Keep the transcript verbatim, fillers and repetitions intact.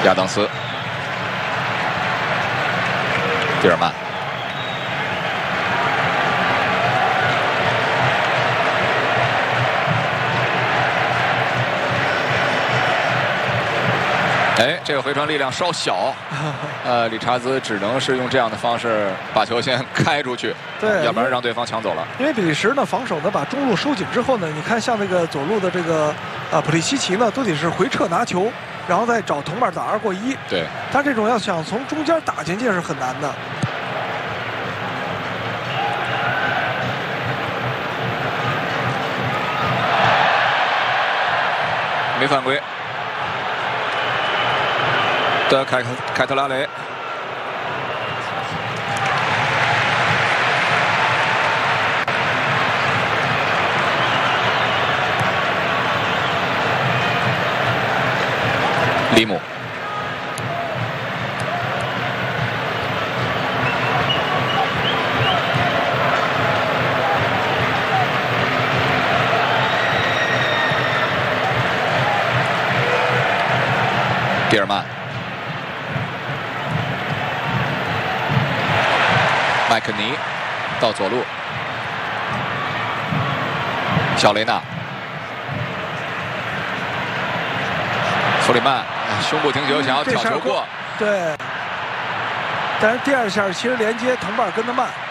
亚当斯，蒂尔曼。 哎，这个回传力量稍小，呃，理查兹只能是用这样的方式把球先开出去， 对， 要不然让对方抢走了。 因为比利时呢防守呢把中路收紧之后呢，你看像那个左路的这个啊普利西奇呢，都得是回撤拿球，然后再找同伴打二过一。 对， 他这种要想从中间打进去是很难的。 没犯规。 的凯凯特拉雷，利姆，蒂尔曼。 麦肯尼到左路，小雷纳，弗里曼胸部停球，想要挑球过， 对。但是第二下其实连接同伴跟得慢。